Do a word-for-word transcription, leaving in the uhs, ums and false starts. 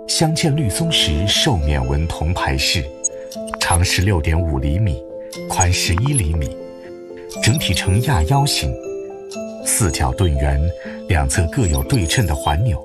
镶嵌绿松石兽面纹铜牌饰，长十六点五厘米，宽十一厘米，整体呈亚腰形，四角盾圆，两侧各有对称的环钮。